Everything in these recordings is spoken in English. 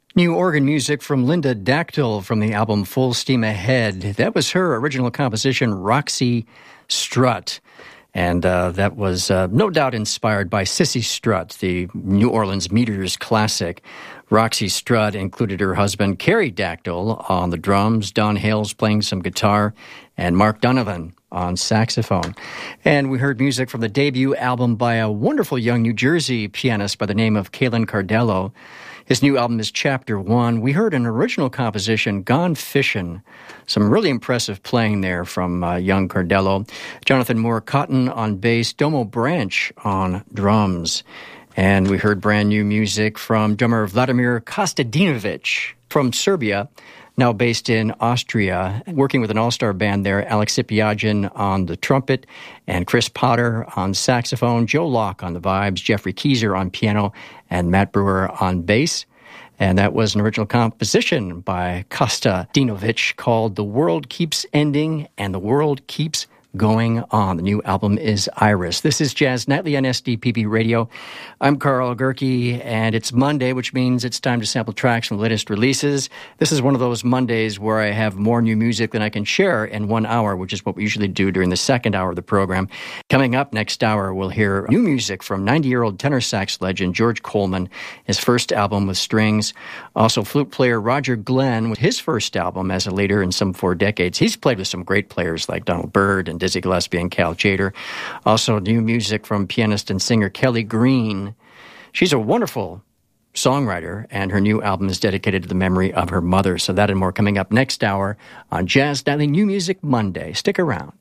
New organ music from Linda Dactyl from the album Full Steam Ahead. That was her original composition, Roxy Strut. And that was no doubt inspired by Cissy Strut, the New Orleans Meters classic. Roxy Strut included her husband, Kerry Dactyl, on the drums, Don Hales playing some guitar, and Mark Donovan on saxophone. And we heard music from the debut album by a wonderful young New Jersey pianist by the name of Kalen Cardello. His new album is Chapter 1. We heard an original composition, Gone Fishin'. Some really impressive playing there from young Cardello. Jonathan Moore Cotton on bass, Domo Branch on drums. And we heard brand new music from drummer Vladimir Kostadinovic from Serbia, now based in Austria, working with an all-star band there, Alex Sipiagin on the trumpet, and Chris Potter on saxophone, Joe Locke on the vibes, Jeffrey Keyser on piano, and Matt Brewer on bass. And that was an original composition by Kostadinovic called The World Keeps Ending and the World Keeps Going On. The new album is Iris. This is Jazz Nightly on SDPB Radio. I'm Carl Gerke, and it's Monday, which means it's time to sample tracks from the latest releases. This is one of those Mondays where I have more new music than I can share in 1 hour, which is what we usually do during the second hour of the program. Coming up next hour, we'll hear new music from 90-year-old tenor sax legend George Coleman, his first album with strings. Also, flute player Roger Glenn with his first album as a leader in some 4 decades. He's played with some great players like Donald Byrd and Dizzy Gillespie and Cal Tjader. Also, new music from pianist and singer Kelly Green. She's a wonderful songwriter, and her new album is dedicated to the memory of her mother. So that and more coming up next hour on Jazz Nightly New Music Monday. Stick around.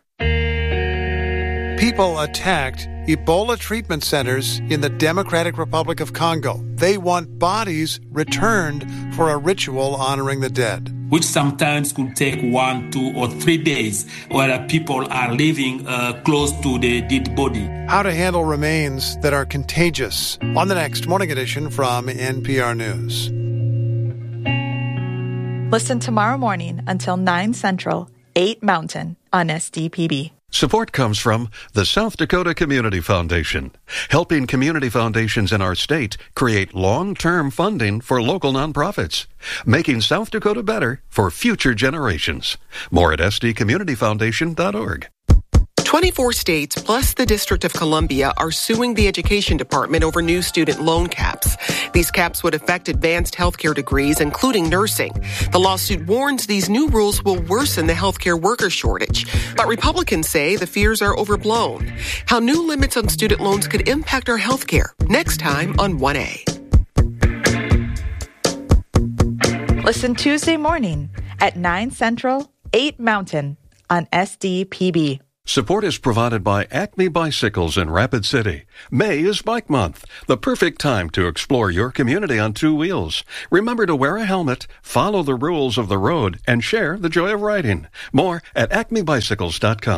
People attacked Ebola treatment centers in the Democratic Republic of Congo. They want bodies returned for a ritual honoring the dead, which sometimes could take 1, 2, or 3 days, where people are living close to the dead body. How to handle remains that are contagious on the next Morning Edition from NPR News. Listen tomorrow morning until 9 Central, 8 Mountain on SDPB. Support comes from the South Dakota Community Foundation, helping community foundations in our state create long-term funding for local nonprofits, making South Dakota better for future generations. More at sdcommunityfoundation.org. 24 states plus the District of Columbia are suing the Education Department over new student loan caps. These caps would affect advanced healthcare degrees, including nursing. The lawsuit warns these new rules will worsen the healthcare worker shortage. But Republicans say the fears are overblown. How new limits on student loans could impact our healthcare. Next time on 1A. Listen Tuesday morning at 9 Central, 8 Mountain on SDPB. Support is provided by Acme Bicycles in Rapid City. May is Bike Month, the perfect time to explore your community on 2 wheels. Remember to wear a helmet, follow the rules of the road, and share the joy of riding. More at acmebicycles.com.